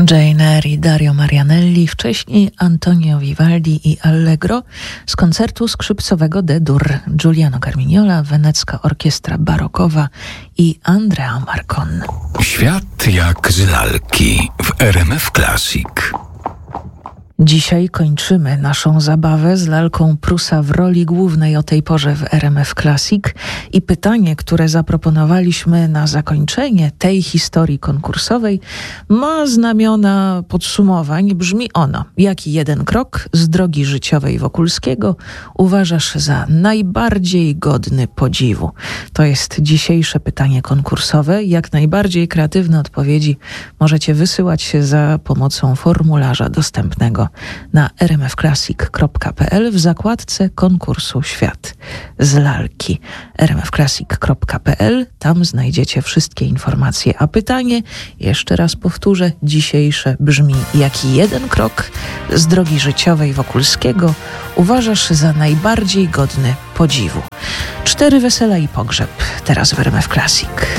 Jane Eyre i Dario Marianelli, wcześniej Antonio Vivaldi i Allegro z koncertu skrzypcowego D-dur, Giuliano Carmignola, Wenecka Orkiestra Barokowa i Andrea Marcon. Świat jak z lalki w RMF Classic. Dzisiaj kończymy naszą zabawę z lalką Prusa w roli głównej o tej porze w RMF Classic i pytanie, które zaproponowaliśmy na zakończenie tej historii konkursowej, ma znamiona podsumowań. Brzmi ono: jaki jeden krok z drogi życiowej Wokulskiego uważasz za najbardziej godny podziwu? To jest dzisiejsze pytanie konkursowe. Jak najbardziej kreatywne odpowiedzi możecie wysyłać za pomocą formularza dostępnego na rmfclassic.pl w zakładce konkursu Świat z lalki. rmfclassic.pl, tam znajdziecie wszystkie informacje. A pytanie, jeszcze raz powtórzę, dzisiejsze brzmi: jaki jeden krok z drogi życiowej Wokulskiego uważasz za najbardziej godny podziwu? 4 wesela i pogrzeb teraz w RMF Classic.